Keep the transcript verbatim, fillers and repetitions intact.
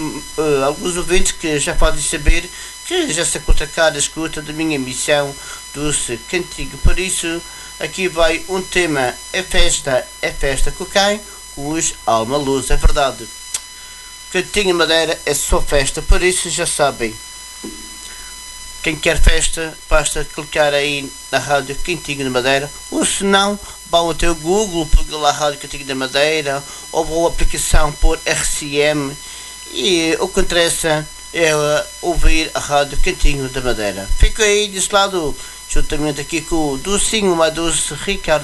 uh, alguns ouvintes que já podem saber que já se encontra cá a escuta da minha emissão Doce Cantigo. Por isso, aqui vai um tema: é festa, é festa com quem? Com os Alma Luz. É verdade, Cantinho Madeira é só festa, por isso já sabem. Quem quer festa, basta clicar aí na Rádio Cantinho de Madeira, ou se não, vão até o Google, pegar lá a Rádio Cantinho da Madeira, ou vão a aplicação por R C M, e o que interessa é ouvir a Rádio Cantinho da Madeira. Fico aí desse lado, juntamente aqui com o Docinho, uma Doce Ricardo.